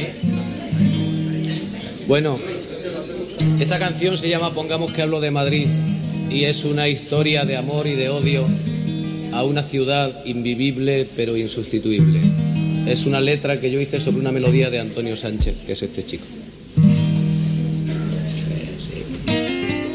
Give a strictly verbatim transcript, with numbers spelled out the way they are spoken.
Bueno, esta canción se llama Pongamos que hablo de Madrid y es una historia de amor y de odio a una ciudad invivible pero insustituible. Es una letra que yo hice sobre una melodía de Antonio Sánchez, que es este chico.